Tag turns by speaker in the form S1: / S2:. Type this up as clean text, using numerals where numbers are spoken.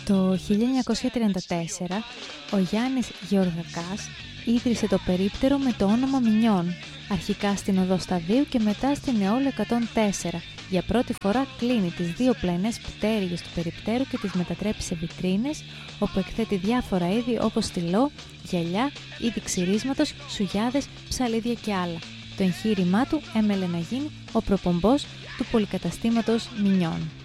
S1: Το 1934 ο Γιάννης Γεωργακάς ίδρυσε το περίπτερο με το όνομα Μινιόν, αρχικά στην οδό Σταδίου και μετά στην Αιώλου 104. Για πρώτη φορά κλείνει τις δύο πλαϊνές πτέρυγες του περιπτέρου και τις μετατρέπει σε βιτρίνες, όπου εκθέτει διάφορα είδη όπως στυλό, γυαλιά, είδη ξυρίσματος, σουγιάδες, ψαλίδια και άλλα. Το εγχείρημά του έμελε να γίνει ο προπομπός του πολυκαταστήματος Μινιόν.